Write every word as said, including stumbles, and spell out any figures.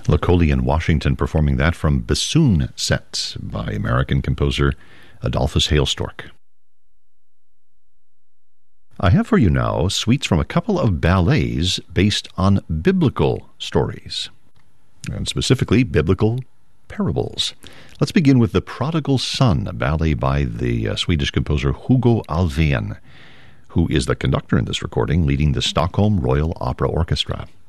Locoli in Washington performing that from Bassoon Set by American composer Adolphus Hailstork. I have for you now suites from a couple of ballets based on biblical stories, and specifically biblical parables. Let's begin with The Prodigal Son, a ballet by the uh, Swedish composer Hugo Alfvén, who is the conductor in this recording, leading the Stockholm Royal Opera Orchestra.